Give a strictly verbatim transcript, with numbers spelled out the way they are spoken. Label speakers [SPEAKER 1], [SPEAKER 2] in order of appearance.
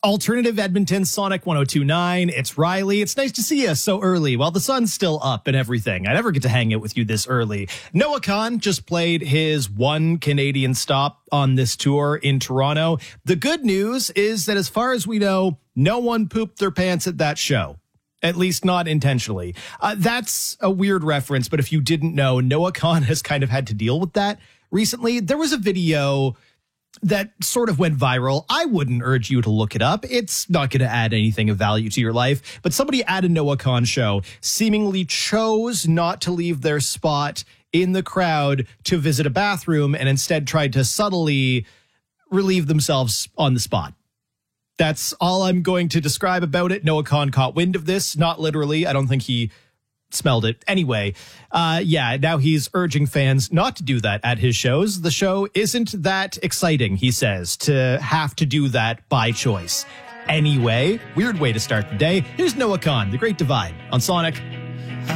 [SPEAKER 1] Alternative Edmonton, Sonic one oh two point nine. It's Riley. It's nice to see you so early while the sun's still up and everything. I never get to hang out with you this early. Noah Khan just played his one Canadian stop on this tour in Toronto. The good news is that as far as we know, no one pooped their pants at that show. At least not intentionally. Uh, that's a weird reference, but if you didn't know, Noah Khan has kind of had to deal with that recently. There was a video that sort of went viral. I wouldn't urge you to look it up. It's not going to add anything of value to your life. But somebody at a Noah Khan show seemingly chose not to leave their spot in the crowd to visit a bathroom and instead tried to subtly relieve themselves on the spot. That's all I'm going to describe about it. Noah Khan caught wind of this, not literally. I don't think he smelled it. Anyway, uh, yeah, now he's urging fans not to do that at his shows. The show isn't that exciting, he says, to have to do that by choice. Anyway, weird way to start the day. Here's Noah Khan, The Great Divide on Sonic